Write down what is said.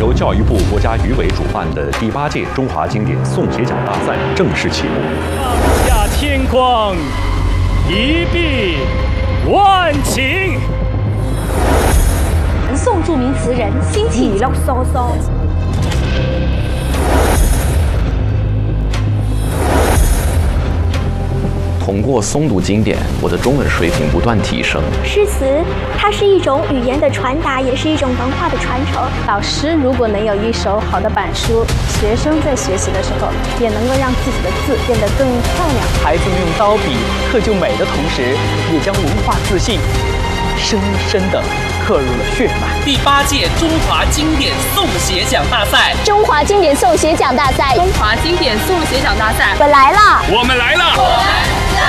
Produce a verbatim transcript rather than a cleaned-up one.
由教育部、国家语委主办的第八届中华经典诵写奖大赛正式启幕。 放下天光，一碧万顷。 宋著名词人辛弃疾梭梭。 通过诵读经典，我的中文水平不断提升。 诗词，它是一种语言的传达，也是一种文化的传承。 老师如果能有一手好的板书，学生在学习的时候也能够让自己的字变得更漂亮。 孩子们用刀笔刻就美的同时，也将文化自信深深地刻入了血脉。 第八届中华经典诵写奖大赛， 中华经典诵写奖大赛， 中华经典诵写奖大赛， 我来了， 我们来了。